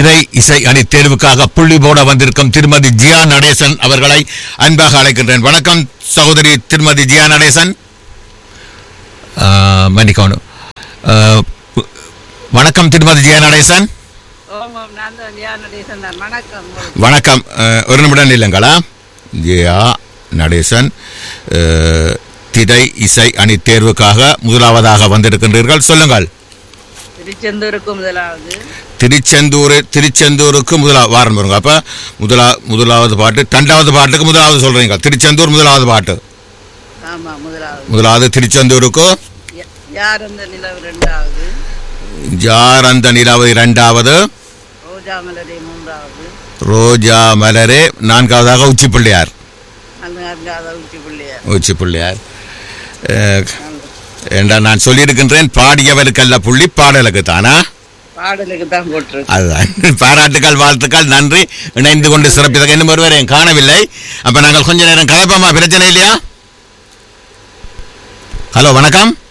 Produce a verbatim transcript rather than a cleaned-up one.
திரை இசை அணி தேர்வுக்காக புள்ளி போட வந்திருக்கும் திருமதி ஜியா நடேசன் அவர்களை அன்பாக அழைக்கின்றேன். வணக்கம் சகோதரி திருமதி ஜியா நடேசன். மன்னிக்கணும். வணக்கம் திருமதி ஜியா நடேசன். வணக்கம். ஒரு நிமிடம் இல்லைங்களா? ஜியா நடேசன் திரை இசை அணி தேர்வுக்காக முதலாவதாக வந்திருக்கின்றீர்கள். சொல்லுங்கள். திருச்செந்தூருக்கு முதலாவது திருச்செந்தூர் திருச்செந்தூருக்கு முதலாவது வாரம் வருங்க. அப்போ முதலா முதலாவது பாட்டு ரெண்டாவது பாட்டுக்கு முதலாவது சொல்கிறீங்க. திருச்செந்தூர் முதலாவது பாட்டு. ஆமாம், முதலாவது முதலாவது திருச்செந்தூருக்கு. யார் அந்த நிலவு ரெண்டாவது. யார் அந்த நிலவு இரண்டாவது. ரோஜா மலரே மூன்றாவது. ரோஜா மலரே நான்காவதாக உச்சி பிள்ளையார். உச்சி பிள்ளையார் உச்சி பிள்ளையார் என்றா நான் சொல்லியிருக்கின்றேன். பாடியவருக்கல்ல புள்ளி பாடலுக்கு தானா? பாடலுக்கு தான் போட்டிருக்கு. அதுதான். பாராட்டுக்கள், வாழ்த்துக்கள், நன்றி. இணைந்து கொண்டு சிறப்பித்தக இன்னும் ஒருவரையும் காணவில்லை. அப்ப நாங்கள் கொஞ்ச நேரம் கலப்பமா, பிரச்சனை இல்லையா? ஹலோ, வணக்கம்.